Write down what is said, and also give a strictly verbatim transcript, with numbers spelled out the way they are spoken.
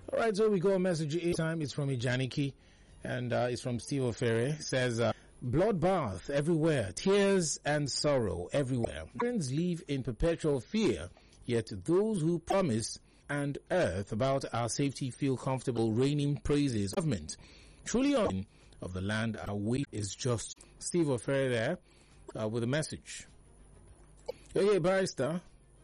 All right, so we go a message each time. It's from Ijaniki, and uh, it's from Steve Ofere. It says, uh, bloodbath everywhere, tears and sorrow everywhere. Friends live in perpetual fear, yet those who promise and earth about our safety feel comfortable raining praises. Government truly on of the land our way is just. Steve Ofere there uh, with a message. Okay, Barrister,